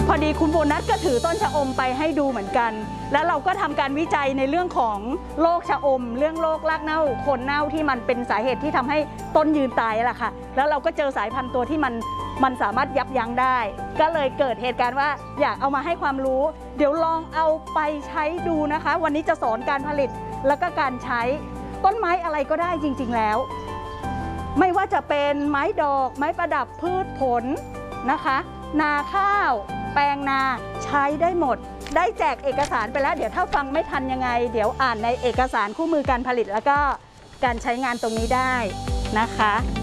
พอดีคุณโบนัสก็ถือต้นชะอมไปให้ดูเหมือนกัน แล้วเราก็ทำการวิจัยในเรื่องของโรคชะอมเรื่องโรครากเน่าโคนเน่าที่มันเป็นสาเหตุที่ทำให้ต้นยืนตายแหละค่ะแล้วเราก็เจอสายพันธุ์ตัวที่มันสามารถยับยั้งได้ก็เลยเกิดเหตุการณ์ว่าอยากเอามาให้ความรู้เดี๋ยวลองเอาไปใช้ดูนะคะวันนี้จะสอนการผลิตแล้วก็การใช้ต้นไม้อะไรก็ได้จริงๆแล้วไม่ว่าจะเป็นไม้ดอกไม้ประดับพืชผลนะคะนาข้าวแปลงนาใช้ได้หมดได้แจกเอกสารไปแล้วเดี๋ยวถ้าฟังไม่ทันยังไงเดี๋ยวอ่านในเอกสารคู่มือการผลิตแล้วก็การใช้งานตรงนี้ได้นะคะ